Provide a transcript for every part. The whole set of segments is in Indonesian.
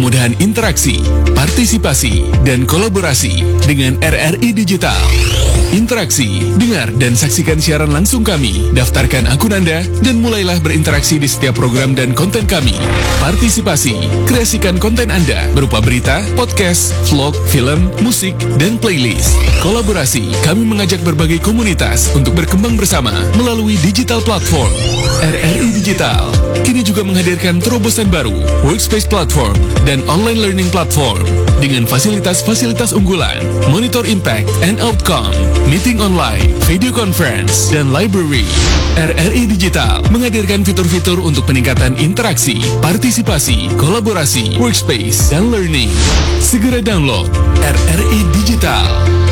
kemudahan interaksi, partisipasi, dan kolaborasi dengan RRI Digital. Interaksi, dengar dan saksikan siaran langsung kami, daftarkan akun Anda, dan mulailah berinteraksi di setiap program dan konten kami. Partisipasi, kreasikan konten Anda berupa berita, podcast, vlog, film, musik, dan playlist. Kolaborasi, kami mengajak berbagai komunitas untuk berkembang bersama melalui digital platform. RRI Digital kini juga menghadirkan terobosan baru, workspace platform, dan online learning platform dengan fasilitas-fasilitas unggulan, monitor impact and outcome, meeting online, video conference, dan library. RRI Digital menghadirkan fitur-fitur untuk peningkatan interaksi, partisipasi, kolaborasi, workspace, dan learning. Segera download RRI Digital.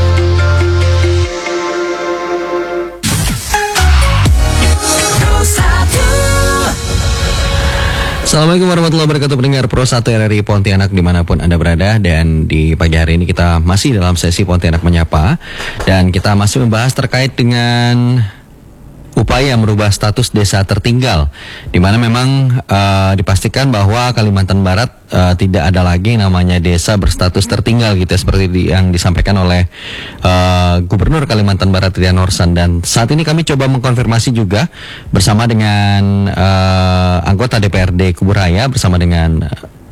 Assalamualaikum warahmatullahi wabarakatuh, pendengar Pro 1 RRI Pontianak dimanapun Anda berada. Dan di pagi hari ini kita masih dalam sesi Pontianak Menyapa, dan kita masih membahas terkait dengan upaya merubah status desa tertinggal, di mana memang dipastikan bahwa Kalimantan Barat tidak ada lagi namanya desa berstatus tertinggal gitu, seperti yang disampaikan oleh Gubernur Kalimantan Barat Rian Norsan. Dan saat ini kami coba mengkonfirmasi juga bersama dengan anggota DPRD Kuburaya bersama dengan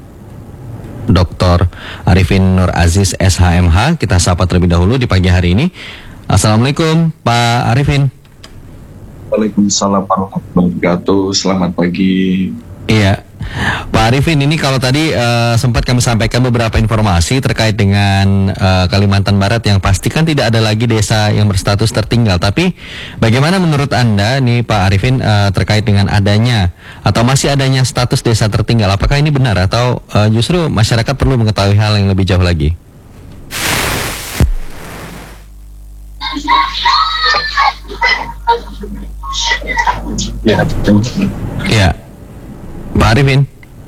Dr. Arifin Nur Aziz SHMH. Kita sapa terlebih dahulu di pagi hari ini. Assalamualaikum Pak Arifin. Waalaikumsalam warahmatullahi wabarakatuh. Selamat pagi. Iya, Pak Arifin, ini kalau tadi sempat kami sampaikan beberapa informasi terkait dengan Kalimantan Barat yang pastikan tidak ada lagi desa yang berstatus tertinggal. Tapi bagaimana menurut Anda nih Pak Arifin terkait dengan adanya atau masih adanya status desa tertinggal? Apakah ini benar atau justru masyarakat perlu mengetahui hal yang lebih jauh lagi? Ya, Pak Arifin.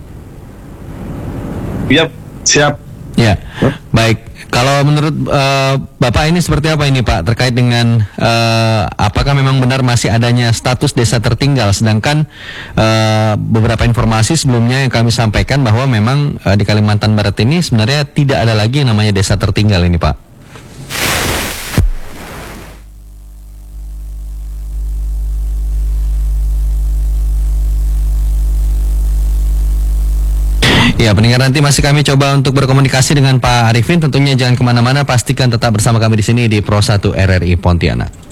Ya, siap. Ya, baik. Kalau menurut Bapak ini seperti apa ini Pak terkait dengan apakah memang benar masih adanya status desa tertinggal, sedangkan beberapa informasi sebelumnya yang kami sampaikan bahwa memang di Kalimantan Barat ini sebenarnya tidak ada lagi yang namanya desa tertinggal ini Pak. Ya, pendengar, nanti masih kami coba untuk berkomunikasi dengan Pak Arifin. Tentunya jangan kemana-mana, pastikan tetap bersama kami di sini di Pro 1 RRI Pontianak.